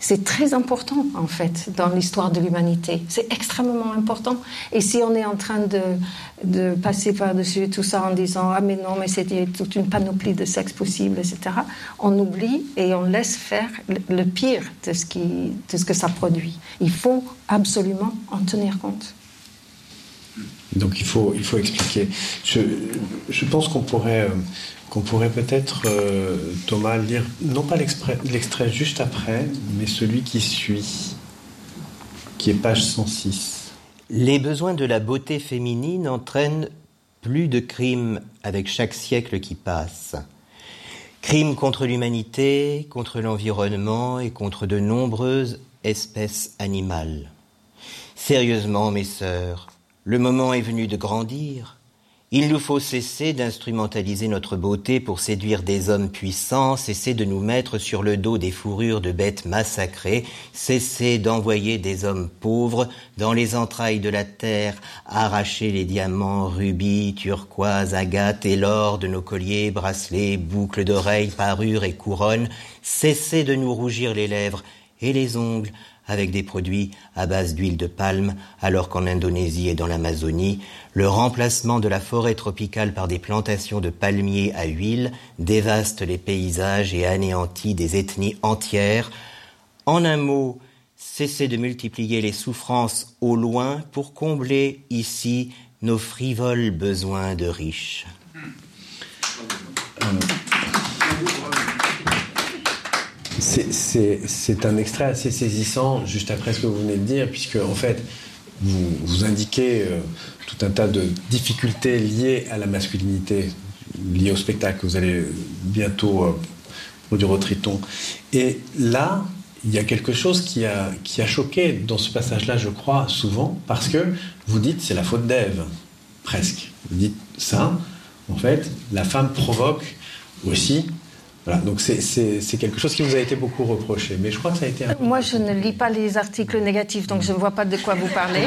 C'est très important, en fait, dans l'histoire de l'humanité. C'est extrêmement important. Et si on est en train de passer par-dessus tout ça en disant « Ah, mais non, mais c'était toute une panoplie de sexes possibles, etc. », on oublie et on laisse faire le pire de ce que ça produit. Il faut absolument en tenir compte. Donc il faut expliquer. Je pense qu'on pourrait peut-être, Thomas, lire, non pas l'extrait juste après, mais celui qui suit, qui est page 106. Les besoins de la beauté féminine entraînent plus de crimes avec chaque siècle qui passe. Crimes contre l'humanité, contre l'environnement et contre de nombreuses espèces animales. Sérieusement, mes sœurs, le moment est venu de grandir. Il nous faut cesser d'instrumentaliser notre beauté pour séduire des hommes puissants, cesser de nous mettre sur le dos des fourrures de bêtes massacrées, cesser d'envoyer des hommes pauvres dans les entrailles de la terre, arracher les diamants, rubis, turquoises, agates et l'or de nos colliers, bracelets, boucles d'oreilles, parures et couronnes, cesser de nous rougir les lèvres et les ongles, avec des produits à base d'huile de palme, alors qu'en Indonésie et dans l'Amazonie, le remplacement de la forêt tropicale par des plantations de palmiers à huile dévaste les paysages et anéantit des ethnies entières. En un mot, cessez de multiplier les souffrances au loin pour combler ici nos frivoles besoins de riches. C'est un extrait assez saisissant, juste après ce que vous venez de dire, puisque, en fait, vous indiquez tout un tas de difficultés liées à la masculinité, liées au spectacle que vous allez bientôt produire au Triton. Et là, il y a quelque chose qui a choqué dans ce passage-là, je crois, souvent, parce que vous dites c'est la faute d'Ève, presque. Vous dites ça, en fait, la femme provoque aussi. Voilà, donc c'est quelque chose qui vous a été beaucoup reproché, mais je crois que ça a été... Moi, je ne lis pas les articles négatifs, donc je ne vois pas de quoi vous parlez.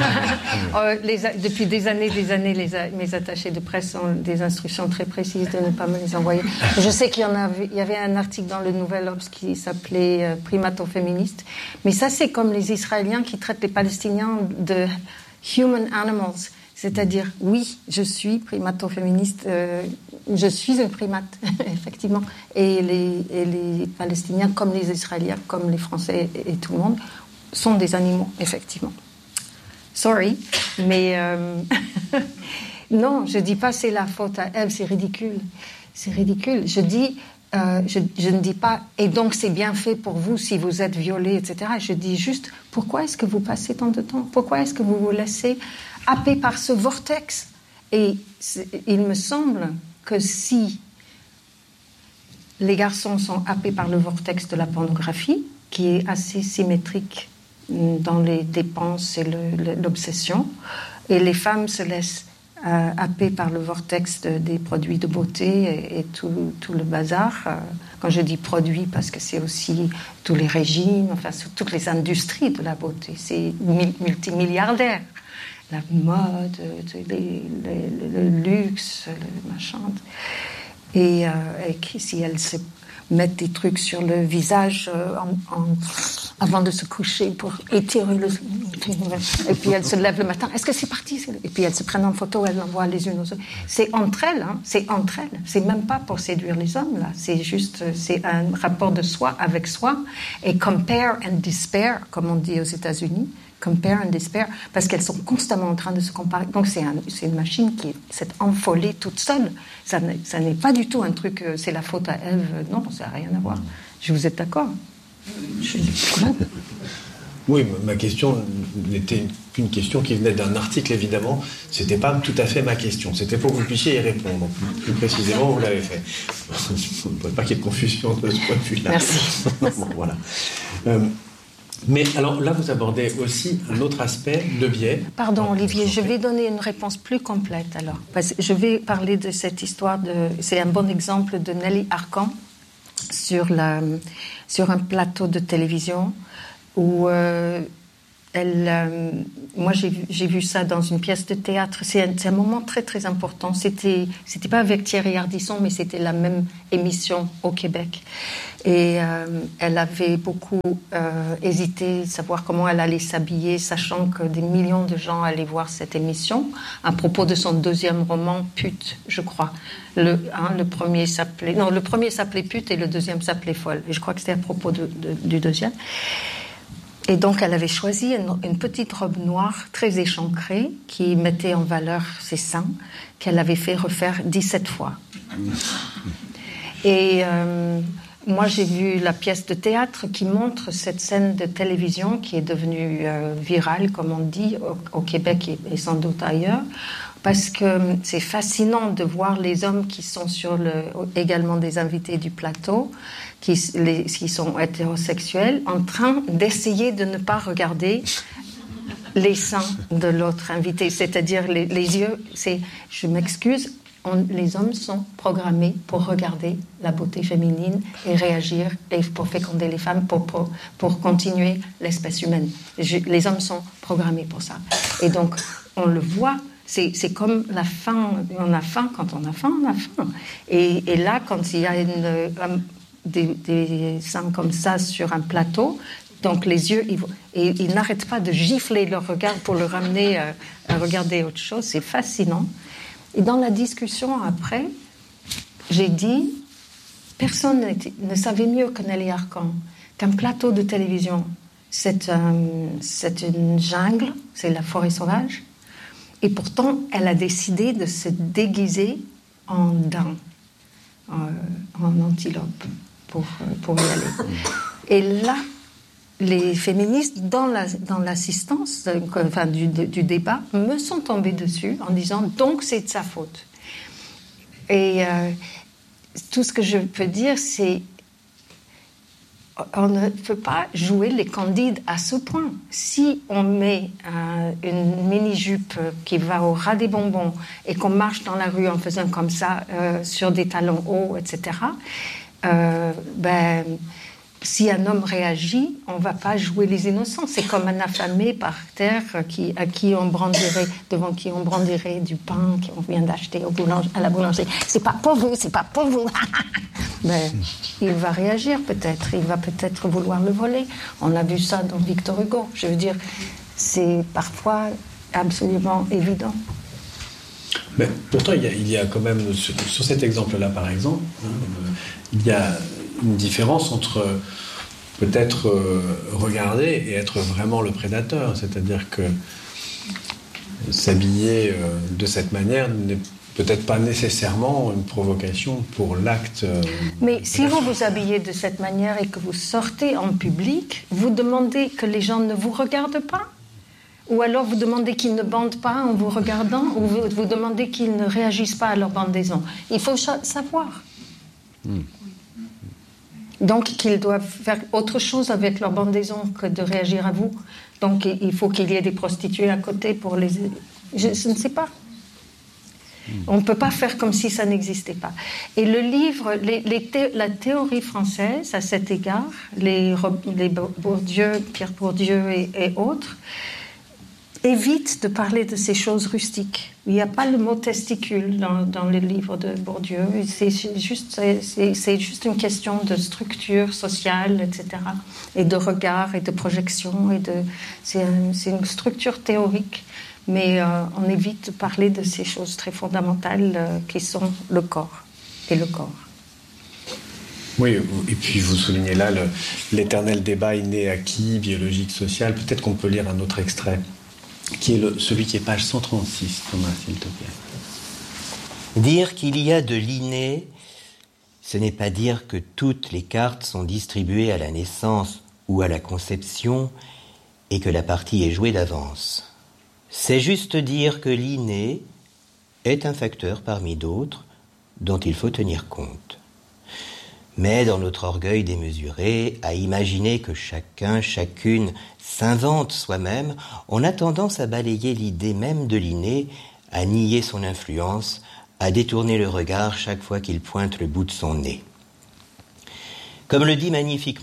Depuis des années, mes attachés de presse ont des instructions très précises de ne pas me les envoyer. Je sais qu'il y avait un article dans le Nouvel Obs qui s'appelait « Primato-féministe », mais ça, c'est comme les Israéliens qui traitent les Palestiniens de « human animals ». C'est-à-dire, oui, je suis primato-féministe, je suis une primate, effectivement. Et les Palestiniens, comme les Israéliens, comme les Français et tout le monde, sont des animaux, effectivement. Sorry, mais non, je ne dis pas c'est la faute à Ève, c'est ridicule. C'est ridicule. Je ne dis pas, et donc c'est bien fait pour vous si vous êtes violés, etc. Je dis juste, pourquoi est-ce que vous passez tant de temps ? Pourquoi est-ce que vous vous laissez happé par ce vortex? Et il me semble que si les garçons sont happés par le vortex de la pornographie, qui est assez symétrique dans les dépenses et l'obsession, et les femmes se laissent happer par le vortex des produits de beauté et tout le bazar. Quand je dis produits, parce que c'est aussi tous les régimes, enfin toutes les industries de la beauté, c'est multimilliardaire. La mode, le luxe, le machin. Et si elles se mettent des trucs sur le visage avant de se coucher pour étirer le... Et puis elles se lèvent le matin. Est-ce que c'est parti? Et puis elles se prennent en photo, elles l'envoient les unes aux autres. C'est entre elles, hein, c'est entre elles. C'est même pas pour séduire les hommes, là. C'est juste, c'est un rapport de soi avec soi. Et compare and despair, comme on dit aux États-Unis. Compare and despair, parce qu'elles sont constamment en train de se comparer. Donc c'est une machine qui s'est enfolée toute seule. Ça n'est pas du tout un truc, c'est la faute à Ève. Non, ça n'a rien à voir. Vous êtes d'accord? Oui, ma question n'était qu'une question qui venait d'un article, évidemment. C'était pas tout à fait ma question. C'était pour que vous puissiez y répondre. Plus précisément, vous l'avez fait. Il ne faudrait pas qu'il y ait de confusion de ce point de vue-là. Merci. Bon, voilà. Mais alors là, vous abordez aussi un autre aspect, le biais. Pardon, Olivier, je vais donner une réponse plus complète alors. Parce que je vais parler de cette histoire c'est un bon exemple de Nelly Arcan sur un plateau de télévision où moi, j'ai vu ça dans une pièce de théâtre. C'est un moment très, très important. C'était pas avec Thierry Ardisson, mais c'était la même émission au Québec. Et elle avait beaucoup hésité, savoir comment elle allait s'habiller, sachant que des millions de gens allaient voir cette émission à propos de son deuxième roman, Pute, je crois. Le premier s'appelait Pute et le deuxième s'appelait Folle. Et je crois que c'était à propos du deuxième. Et donc, elle avait choisi une petite robe noire très échancrée qui mettait en valeur ses seins, qu'elle avait fait refaire 17 fois. Et moi, j'ai vu la pièce de théâtre qui montre cette scène de télévision qui est devenue virale, comme on dit, au Québec et sans doute ailleurs, parce que c'est fascinant de voir les hommes qui sont également des invités du plateau, qui sont hétérosexuels, en train d'essayer de ne pas regarder les seins de l'autre invité, c'est-à-dire les yeux. Je m'excuse, les hommes sont programmés pour regarder la beauté féminine et réagir, et pour féconder les femmes, pour continuer l'espèce humaine. Les hommes sont programmés pour ça. Et donc, on le voit. C'est comme la faim. On a faim quand on a faim, on a faim. Et là, quand il y a des seins comme ça sur un plateau, donc les yeux, ils n'arrêtent pas de gifler leur regard pour le ramener à regarder autre chose. C'est fascinant. Et dans la discussion après, j'ai dit, personne ne savait mieux que Nelly Arcan qu'un plateau de télévision, c'est une jungle, c'est la forêt sauvage. Et pourtant, elle a décidé de se déguiser en daim, en antilope, pour y aller. Et là, les féministes, dans l'assistance du débat, me sont tombées dessus en disant « donc c'est de sa faute ». Et tout ce que je peux dire, c'est on ne peut pas jouer les candides à ce point. Si on met une mini-jupe qui va au ras des bonbons et qu'on marche dans la rue en faisant comme ça, sur des talons hauts, etc., si un homme réagit, on ne va pas jouer les innocents. C'est comme un affamé par terre devant qui on brandirait du pain qu'on vient d'acheter à la boulangerie. C'est pas pour vous, c'est pas pour vous. Mais il va réagir peut-être, il va peut-être vouloir le voler. On a vu ça dans Victor Hugo. Je veux dire, c'est parfois absolument évident. Mais pourtant, il y a quand même, sur cet exemple-là par exemple, il y a une différence entre peut-être regarder et être vraiment le prédateur. C'est-à-dire que s'habiller de cette manière n'est peut-être pas nécessairement une provocation pour l'acte. Mais si vous vous habillez de cette manière et que vous sortez en public, vous demandez que les gens ne vous regardent pas ? Ou alors vous demandez qu'ils ne bandent pas en vous regardant, ou vous demandez qu'ils ne réagissent pas à leur bandaison. Il faut savoir. Donc qu'ils doivent faire autre chose avec leur bandaison que de réagir à vous. Donc il faut qu'il y ait des prostituées à côté pour les... Je ne sais pas. On ne peut pas faire comme si ça n'existait pas. Et le livre, la théorie française, à cet égard, les Bourdieu, Pierre Bourdieu et autres, évite de parler de ces choses rustiques. Il n'y a pas le mot testicule dans les livres de Bourdieu. C'est juste une question de structure sociale, etc. Et de regard et de projection. C'est une structure théorique. Mais on évite de parler de ces choses très fondamentales qui sont le corps et le corps. Oui, et puis vous soulignez là l'éternel débat inné-acquis, biologique, social. Peut-être qu'on peut lire un autre extrait, qui est celui qui est page 136, Thomas, s'il te plaît. Dire qu'il y a de l'inné, ce n'est pas dire que toutes les cartes sont distribuées à la naissance ou à la conception et que la partie est jouée d'avance. C'est juste dire que l'inné est un facteur parmi d'autres dont il faut tenir compte. Mais dans notre orgueil démesuré, à imaginer que chacun, chacune s'invente soi-même, on a tendance à balayer l'idée même de l'inné, à nier son influence, à détourner le regard chaque fois qu'il pointe le bout de son nez. Comme le dit magnifiquement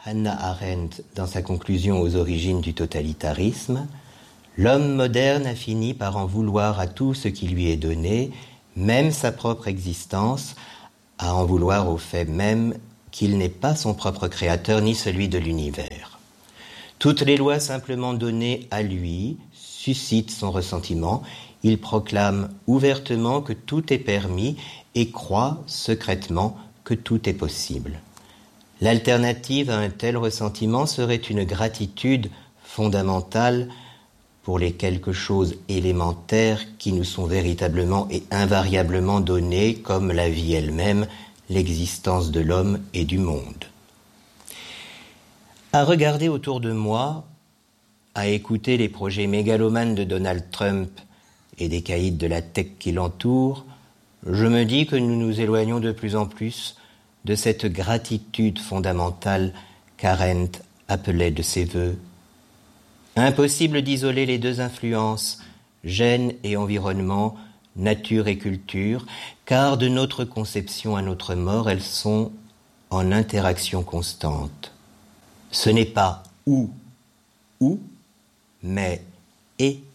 Hannah Arendt dans sa conclusion aux origines du totalitarisme, l'homme moderne a fini par en vouloir à tout ce qui lui est donné, même sa propre existence, à en vouloir au fait même qu'il n'est pas son propre créateur ni celui de l'univers. Toutes les lois simplement données à lui suscitent son ressentiment. Il proclame ouvertement que tout est permis et croit secrètement que tout est possible. L'alternative à un tel ressentiment serait une gratitude fondamentale pour les quelque chose élémentaires qui nous sont véritablement et invariablement donnés, comme la vie elle-même, l'existence de l'homme et du monde. À regarder autour de moi, à écouter les projets mégalomanes de Donald Trump et des caïds de la tech qui l'entourent, je me dis que nous nous éloignons de plus en plus de cette gratitude fondamentale qu'Arendt appelait de ses vœux. Impossible d'isoler les deux influences, gènes et environnement, nature et culture, car de notre conception à notre mort, elles sont en interaction constante. Ce n'est pas ou, mais et